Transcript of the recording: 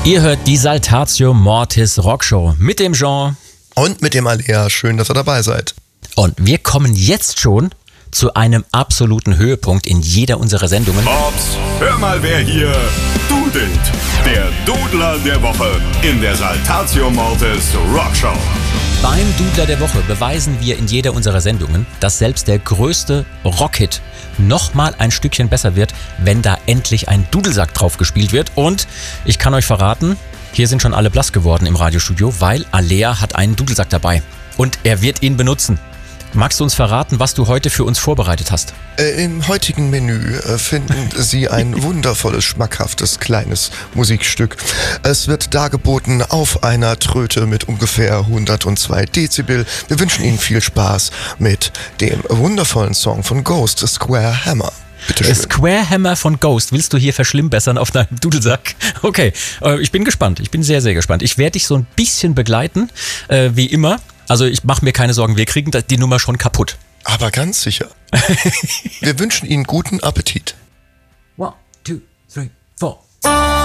Ihr hört die Saltatio Mortis Rockshow mit dem Jean und mit dem Alea. Schön, dass ihr dabei seid. Und wir kommen jetzt schon zu einem absoluten Höhepunkt in jeder unserer Sendungen. Ops, hör mal, wer hier dudelt. Der Dudler der Woche in der Saltatio Mortis Rockshow. Beim Dudler der Woche beweisen wir in jeder unserer Sendungen, dass selbst der größte Rockhit nochmal ein Stückchen besser wird, wenn da endlich ein Dudelsack drauf gespielt wird. Und ich kann euch verraten, hier sind schon alle blass geworden im Radiostudio, weil Alea hat einen Dudelsack dabei. Und er wird ihn benutzen. Magst du uns verraten, was du heute für uns vorbereitet hast? Im heutigen Menü finden Sie ein wundervolles, schmackhaftes, kleines Musikstück. Es wird dargeboten auf einer Tröte mit ungefähr 102 Dezibel. Wir wünschen Ihnen viel Spaß mit dem wundervollen Song von Ghost, Square Hammer. Bitteschön. Square Hammer von Ghost. Willst du hier verschlimmbessern auf deinem Dudelsack? Okay, ich bin gespannt. Ich bin sehr, sehr gespannt. Ich werde dich so ein bisschen begleiten, wie immer. Also ich mache mir keine Sorgen, wir kriegen die Nummer schon kaputt. Aber ganz sicher. Wir wünschen Ihnen guten Appetit. 1, 2, 3, 4.